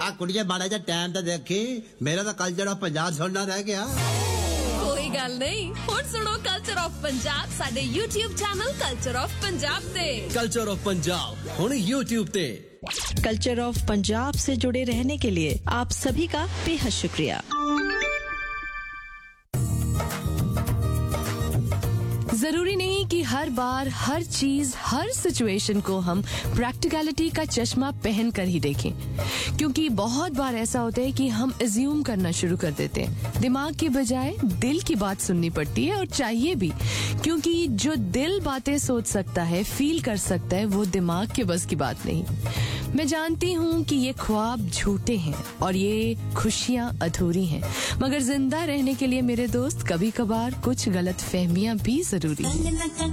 आ कुड़िए माड़ा जा टाइम तो देखी मेरा तो कल्चर ऑफ पंजाब सुनना रह गया। कोई गल नहीं, हुण सुनो कल्चर ऑफ पंजाब साडे YouTube channel culture of Punjab ते। कल्चर ऑफ पंजाब हुण YouTube ते। कल्चर ऑफ पंजाब से जुड़े रहने के लिए आप सभी का बेहद शुक्रिया। जरूरी नहीं कि हर बार हर चीज हर सिचुएशन को हम प्रैक्टिकलिटी का चश्मा पहन कर ही देखें, क्योंकि बहुत बार ऐसा होता है कि हम अज्यूम करना शुरू कर देते हैं। दिमाग की बजाय दिल की बात सुननी पड़ती है, और चाहिए भी, क्योंकि जो दिल बातें सोच सकता है, फील कर सकता है, वो दिमाग के बस की बात नहीं। मैं जानती हूँ कि ये ख्वाब झूठे हैं और ये खुशियाँ अधूरी हैं, मगर जिंदा रहने के लिए मेरे दोस्त कभी कभार कुछ गलत फहमियाँ भी जरूरी हैं।